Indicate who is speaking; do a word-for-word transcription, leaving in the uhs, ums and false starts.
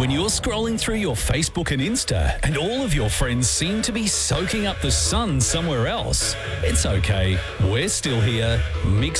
Speaker 1: When you're scrolling through your Facebook and Insta and all of your friends seem to be soaking up the sun somewhere else, it's okay. We're still here. Mix